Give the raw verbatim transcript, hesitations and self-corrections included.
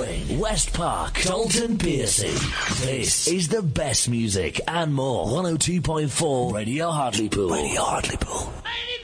Goring, West Park, Dalton Piercy. This is the best music and more. one oh two point four Radio Hartlepool. Radio Hartlepool.